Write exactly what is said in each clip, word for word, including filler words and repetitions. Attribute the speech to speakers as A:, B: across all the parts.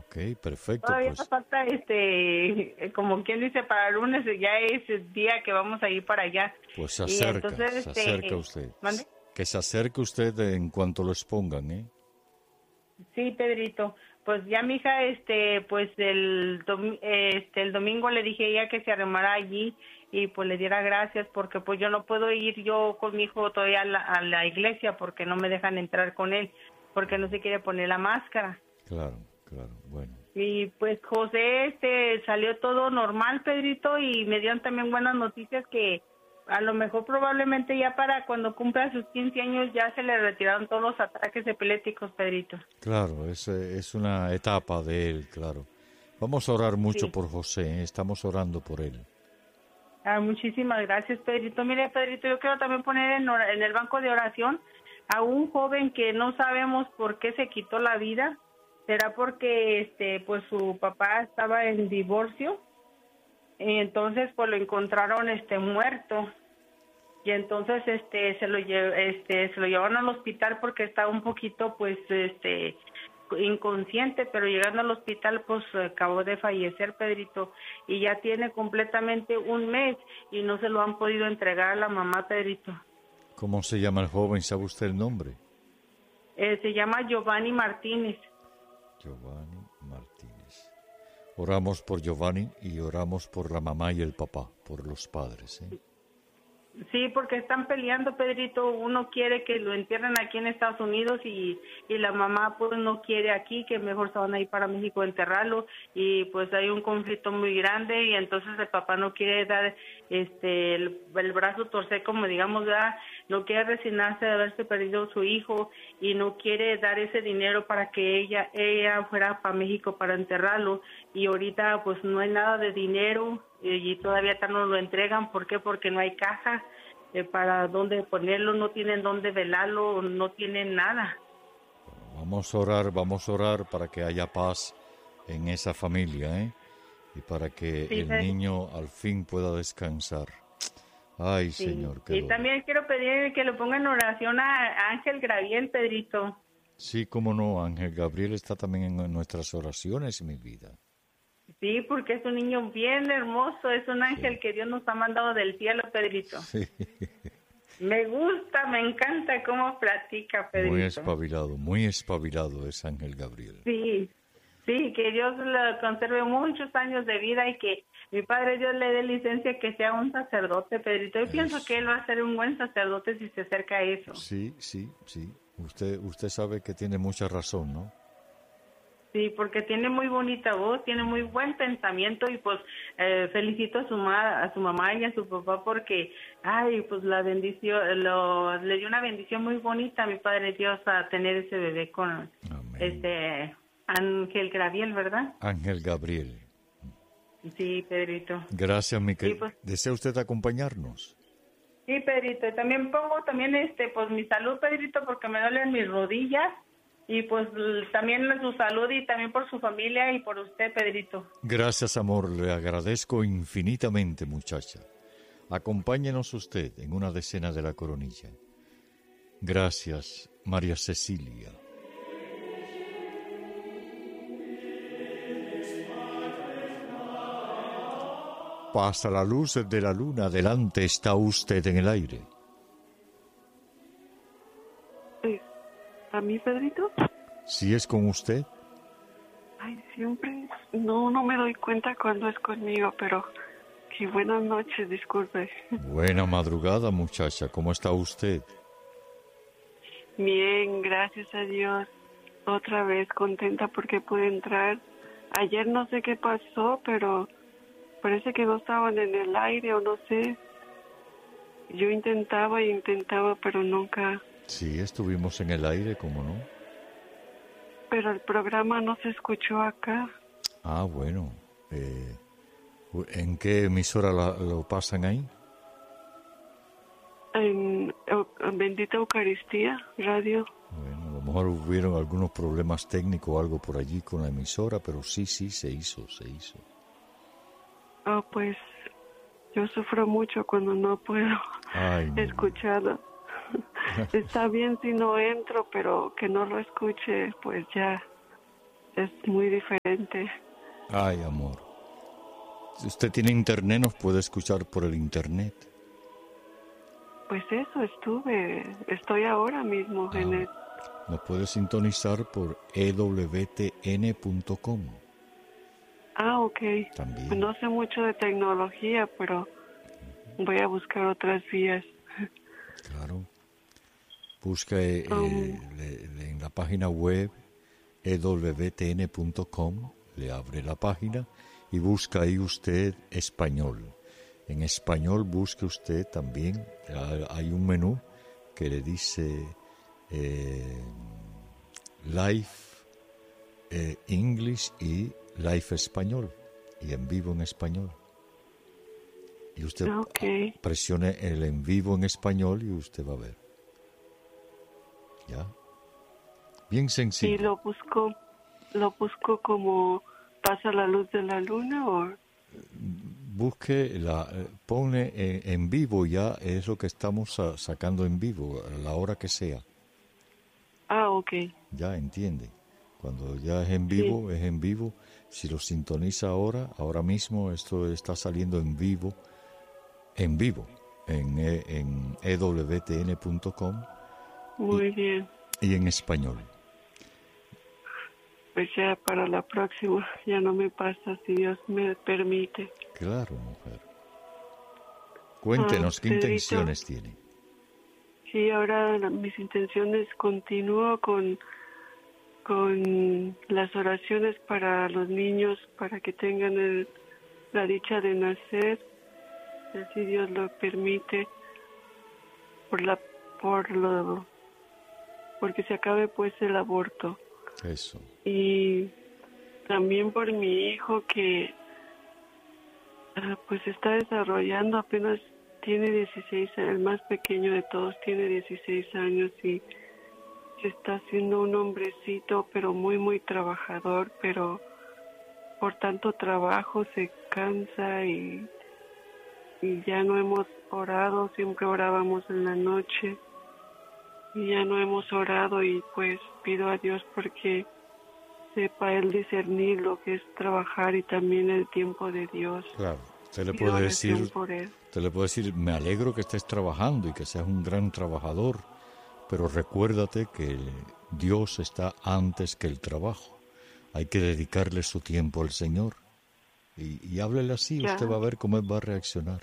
A: Ok, perfecto.
B: Todavía
A: Pues
B: nos falta, este, como quien dice, para el lunes ya es el día que vamos a ir para allá.
A: Pues se
B: Y
A: acerca,
B: entonces,
A: se acerca
B: este,
A: usted.
B: ¿mande?
A: Que se acerque usted en cuanto lo expongan, ¿eh?
B: Sí, Pedrito. Pues ya mi hija, este, pues el, dom- este, el domingo le dije a ella que se arrimara allí y pues le diera gracias porque pues yo no puedo ir yo con mi hijo todavía a la, a la iglesia porque no me dejan entrar con él, porque no se quiere poner la máscara.
A: Claro, claro, bueno.
B: Y pues José, este, salió todo normal, Pedrito, y me dieron también buenas noticias que a lo mejor probablemente ya para cuando cumpla sus quince años ya se le retiraron todos los ataques epilépticos, Pedrito.
A: Claro, es, eh, es una etapa de él, claro. Vamos a orar mucho
B: Sí.
A: por José, ¿eh? Estamos orando por él.
B: Ah, muchísimas gracias, Pedrito. Mire, Pedrito, yo quiero también poner en, ora- en el banco de oración a un joven que no sabemos por qué se quitó la vida. ¿Será porque este pues su papá estaba en divorcio? Y entonces pues lo encontraron este muerto. Y entonces este se lo lle- este se lo llevaron al hospital porque estaba un poquito pues este inconsciente, pero llegando al hospital pues acabó de fallecer, Pedrito, y ya tiene completamente un mes y no se lo han podido entregar a la mamá, Pedrito.
A: ¿Cómo se llama el joven? ¿Sabe usted el nombre?
B: Eh, se llama Giovanni Martínez.
A: Giovanni Martínez. Oramos por Giovanni y oramos por la mamá y el papá, por los padres, ¿eh?
B: Sí, porque están peleando, Pedrito. Uno quiere que lo entierren aquí en Estados Unidos y, y la mamá pues no quiere aquí, que mejor se van a ir para México a enterrarlo, y pues hay un conflicto muy grande y entonces el papá no quiere dar este el, el brazo torcer, como digamos, ¿verdad? No quiere resignarse de haberse perdido su hijo y no quiere dar ese dinero para que ella ella fuera para México para enterrarlo, y ahorita pues no hay nada de dinero y todavía no lo entregan. ¿Por qué? Porque no hay casa eh, para dónde ponerlo, no tienen dónde velarlo, no tienen nada.
A: Vamos a orar, vamos a orar para que haya paz en esa familia, ¿eh? Y para que
B: Sí,
A: el niño al fin pueda descansar. Ay,
B: sí.
A: Señor, qué
B: Y
A: dolor.
B: también quiero pedir que le pongan oración a Ángel Graviel, Pedrito.
A: Sí, cómo no, Ángel Gabriel está también en nuestras oraciones, mi vida.
B: Sí, porque es un niño bien hermoso, es un ángel
A: Sí.
B: que Dios nos ha mandado del cielo, Pedrito.
A: Sí.
B: Me gusta, me encanta cómo platica, Pedrito.
A: Muy espabilado, muy espabilado es Ángel Gabriel.
B: Sí, sí, que Dios le conserve muchos años de vida y que mi Padre Dios le dé licencia que sea un sacerdote, Pedrito. Yo
A: Eso.
B: pienso que él va a ser un buen sacerdote si se acerca a eso.
A: Sí, sí, sí. Usted, usted sabe que tiene mucha razón, ¿no?
B: Sí, porque tiene muy bonita voz, tiene muy buen pensamiento y pues eh, felicito a su ma a su mamá y a su papá porque, ay, pues la bendición, lo, le dio una bendición muy bonita a mi Padre Dios a tener ese bebé con
A: Amén.
B: este Ángel Graviel, ¿verdad?
A: Ángel Gabriel.
B: Sí, Pedrito.
A: Gracias, mi
B: Sí,
A: querido.
B: pues.
A: ¿Desea usted acompañarnos?
B: Sí, Pedrito, y también pongo también este pues mi salud, Pedrito, porque me duelen mis rodillas y pues l- también su salud y también por su familia y por usted, Pedrito.
A: Gracias, amor. Le agradezco infinitamente, muchacha. Acompáñenos usted en una decena de la coronilla. Gracias, María Cecilia. Pasa la luz de la luna, adelante está usted en el aire.
C: Eh, ¿A mí, Pedrito?
A: Si es con usted,
C: Ay, siempre... No, no me doy cuenta cuando es conmigo, pero... Qué buenas noches, disculpe.
A: buena madrugada, muchacha. ¿Cómo está usted?
C: Bien, gracias a Dios. Otra vez contenta porque pude entrar. Ayer no sé qué pasó, pero parece que no estaban en el aire o no sé. Yo intentaba y intentaba, pero nunca...
A: Sí, estuvimos en el aire, ¿cómo no?
C: Pero el programa no se escuchó acá.
A: Ah, bueno. Eh, ¿En qué emisora la- lo pasan ahí?
C: En, en Bendita Eucaristía, radio.
A: Bueno, a lo mejor hubieron algunos problemas técnicos o algo por allí con la emisora, pero sí, sí, se hizo, se hizo.
C: Oh, pues yo sufro mucho cuando no puedo
A: Ay, mi
C: escucharlo. Está bien si no entro, pero que no lo escuche, pues ya es muy diferente.
A: Ay, amor. Si usted tiene internet, nos puede escuchar por el internet.
C: Pues eso estuve, estoy ahora mismo
A: Ah,
C: en el...
A: nos puede sintonizar por e w t n punto com.
C: Ah, ok.
A: También.
C: No sé mucho de tecnología, pero voy a buscar otras vías.
A: Claro. Busca eh,
C: Um,
A: le- le- en la página web e w t n punto com, le abre la página y busca ahí usted español. En español busque usted también, ha- hay un menú que le dice eh, Live eh, English y Live Español, y en vivo en español. Y usted
C: ok.
A: presione el en vivo en español y usted va a ver. ¿Ya? Bien
C: Y
A: sencillo.
C: lo busco, lo busco como pasa la luz de la luna o...
A: Busque, la, eh, pone en, en vivo, ya es lo que estamos sa- sacando en vivo, a la hora que sea.
C: Ah, ok.
A: Ya entiende. Cuando ya es en
C: Sí.
A: vivo, es en vivo. Si lo sintoniza ahora, ahora mismo esto está saliendo en vivo, en vivo, en, e- en e w t n punto com
C: Muy bien.
A: y en español.
C: Pues ya para la próxima ya no me pasa si Dios me permite.
A: Claro, mujer. Cuéntenos
C: Ah,
A: qué
C: Pedrito.
A: intenciones tiene.
C: Sí, ahora la- mis intenciones continúo con, con las oraciones para los niños, para que tengan el- la dicha de nacer, si Dios lo permite, por la, por lo, porque se acabe pues el aborto.
A: Eso.
C: Y también por mi hijo que ah, pues está desarrollando, apenas tiene dieciséis, el más pequeño de todos tiene dieciséis años y se está haciendo un hombrecito, pero muy, muy trabajador, pero por tanto trabajo se cansa y, y ya no hemos orado, siempre orábamos en la noche y ya no hemos orado y pues pido a Dios porque sepa él discernir lo que es trabajar y también el tiempo de Dios.
A: Claro. Usted le
C: Pido
A: puede
C: oración
A: decir,
C: por él.
A: usted le puede decir, me alegro que estés trabajando y que seas un gran trabajador, pero recuérdate que Dios está antes que el trabajo. Hay que dedicarle su tiempo al Señor. Y, y háblele así,
C: Ya.
A: usted va a ver cómo él va a reaccionar.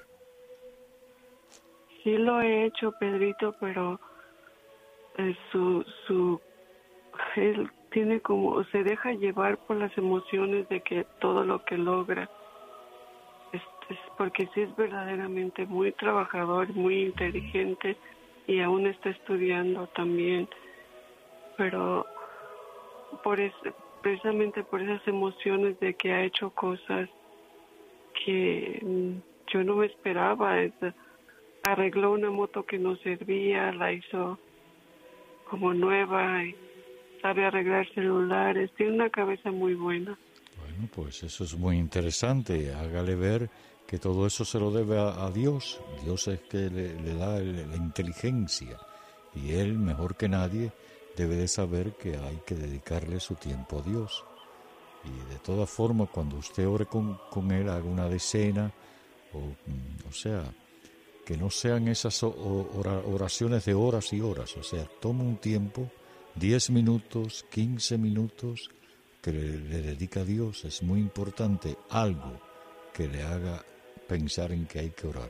C: Sí lo he hecho, Pedrito, pero eh, su, su, él tiene como, se deja llevar por las emociones de que todo lo que logra, es, es porque sí es verdaderamente muy trabajador, muy inteligente y aún está estudiando también, pero por es, precisamente por esas emociones de que ha hecho cosas que mm, yo no me esperaba, es, arregló una moto que no servía, la hizo como nueva y sabe arreglar celulares, tiene una cabeza muy buena.
A: Bueno, pues eso es muy interesante. Hágale ver que todo eso se lo debe a, a Dios. Dios es que le, le da el- la inteligencia. Y él, mejor que nadie, debe de saber que hay que dedicarle su tiempo a Dios. Y de todas formas, cuando usted ore con, con él, haga una decena, o, mm, o sea, que no sean esas o- o- ora- oraciones de horas y horas. O sea, toma un tiempo, diez minutos, quince minutos, que le, le dedica a Dios. Es muy importante, algo que le haga pensar en que hay que orar.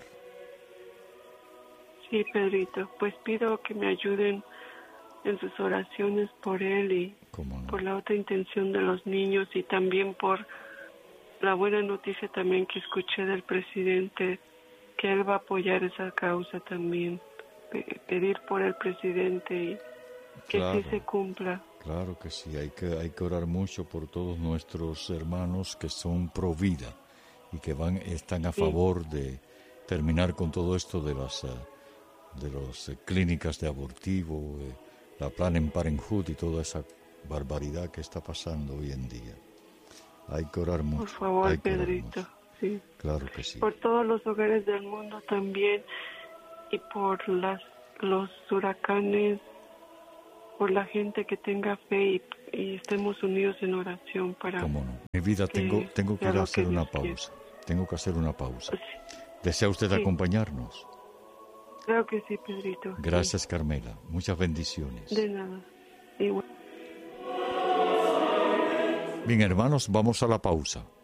C: Sí, Pedrito, pues pido que me ayuden en sus oraciones por él y
A: ¿Cómo no?
C: por la otra intención de los niños y también por la buena noticia también que escuché del presidente, que él va a apoyar esa causa también, Pe- pedir por el presidente y que
A: Claro.
C: sí se cumpla.
A: Claro que sí, hay que, hay que orar mucho por todos nuestros hermanos que son pro vida y que van, están a
C: Sí.
A: favor de terminar con todo esto de las eh, de las eh, clínicas de abortivo, eh, la Planned Parenthood y toda esa barbaridad que está pasando hoy en día. Hay que orar mucho.
C: Por favor,
A: hay que orar
C: Pedrito,
A: mucho.
C: sí.
A: Claro que sí.
C: Por todos los hogares del mundo también y por las los huracanes, por la gente que tenga fe y y estemos unidos en oración para...
A: ¿Cómo no? Mi vida, tengo, tengo que ir a hacer una pausa. Tengo que hacer una pausa.
C: Sí.
A: ¿Desea usted
C: Sí.
A: acompañarnos?
C: Creo que sí, Pedrito.
A: Gracias, Carmela. Muchas bendiciones.
C: De nada. Igual.
A: Bien, hermanos, vamos a la pausa.